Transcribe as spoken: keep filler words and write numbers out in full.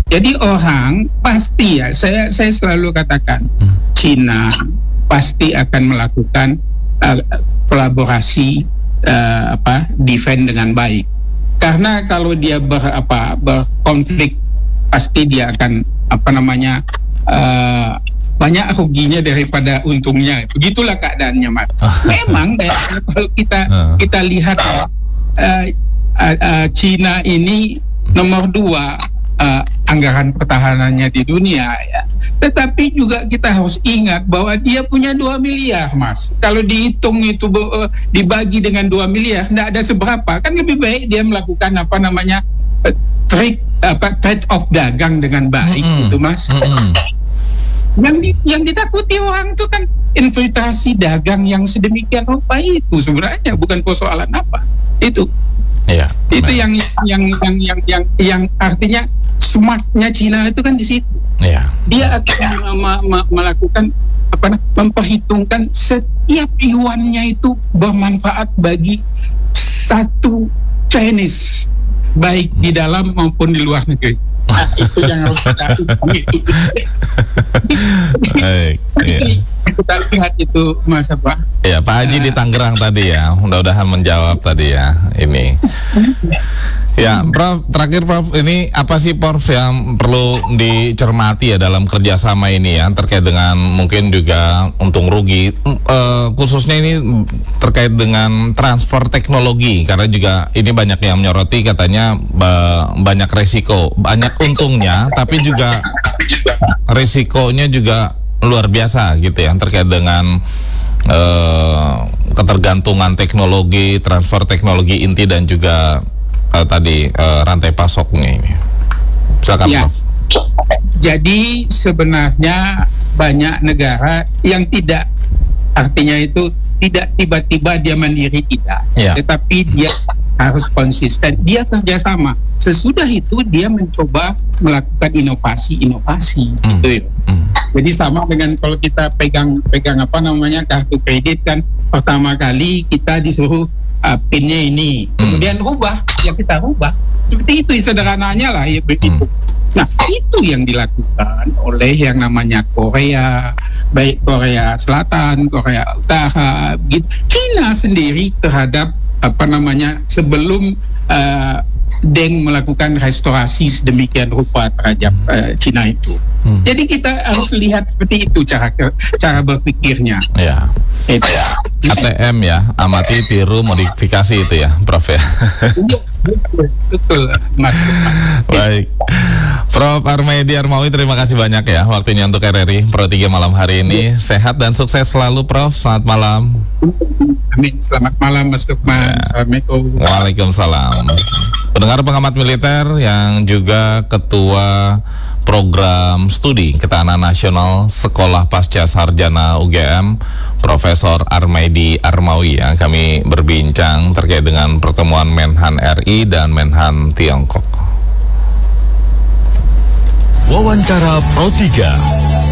Jadi orang pasti ya, saya saya selalu katakan, hmm. Cina pasti akan melakukan uh, kolaborasi uh, apa defend dengan baik. Karena kalau dia ber, apa, berkonflik, pasti dia akan apa namanya uh, banyak ruginya daripada untungnya. Begitulah keadaannya, Mas. Memang ya, kalau kita kita lihat uh, uh, uh, Cina ini nomor dua uh, anggaran pertahanannya di dunia ya. Tetapi juga kita harus ingat bahwa dia punya dua miliar, Mas. Kalau dihitung itu uh, dibagi dengan dua miliar, tidak ada seberapa. Kan lebih baik dia melakukan apa namanya uh, trade apa trade off dagang dengan baik, mm-hmm. gitu, Mas. Mm-hmm. Yang di, yang ditakuti orang itu kan infiltrasi dagang yang sedemikian rupa itu sebenarnya bukan persoalan apa itu. Iya. Itu yang yang yang yang yang yang artinya smartnya Cina itu kan di situ. Iya. Dia akan ma- ma- melakukan apa memperhitungkan setiap yuannya itu bermanfaat bagi satu Chinese baik di dalam maupun di luar negeri. Nah, itu yang harus kita itu. Baik, iya. Kita lihat itu Mas apa? Ya, Pak Haji uh, di Tangerang tadi ya, mudah-mudahan menjawab tadi ya ini. Ya, Prof, terakhir Prof, ini apa sih Prof yang perlu dicermati ya dalam kerjasama ini ya, terkait dengan mungkin juga untung rugi, uh, khususnya ini terkait dengan transfer teknologi, karena juga ini banyak yang menyoroti katanya ba- banyak resiko, banyak untungnya, tapi juga resikonya juga luar biasa gitu ya, terkait dengan uh, ketergantungan teknologi, transfer teknologi inti dan juga Uh, tadi uh, rantai pasoknya ini. Silakan, ya. Prof. Jadi sebenarnya banyak negara yang tidak, artinya itu tidak tiba-tiba dia mandiri, tidak, ya. Tetapi dia harus konsisten, dia kerjasama. Sesudah itu dia mencoba melakukan inovasi-inovasi, hmm. gitu ya. Hmm. Jadi sama dengan kalau kita pegang pegang apa namanya kartu kredit kan, pertama kali kita disuruh Uh, pinnya ini, kemudian hmm. rubah, ya kita rubah. Seperti itu sederhananya lah ya begitu. Hmm. Nah itu yang dilakukan oleh yang namanya Korea, baik Korea Selatan, Korea Utara, gitu. China sendiri terhadap apa namanya sebelum uh, Deng melakukan restorasi sedemikian rupa terhadap uh, China itu. Hmm. Jadi kita harus lihat seperti itu cara cara berpikirnya. Ya. Itu. A T M ya, amati, tiru, modifikasi itu ya, Prof ya. Betul, Mas. Baik, Prof Armedi Armawi, terima kasih banyak ya waktunya untuk R R I Pro tiga malam hari ini. Sehat dan sukses selalu, Prof. Selamat malam. Amin. Selamat malam, Mas Lukman. Ya. Assalamualaikum. Waalaikumsalam. Pendengar pengamat militer yang juga ketua program studi ketahanan nasional Sekolah Pasca Sarjana U G M, Profesor Armedi Armawi ya, kami berbincang terkait dengan pertemuan Menhan R I dan Menhan Tiongkok. Wawancara Pro tiga.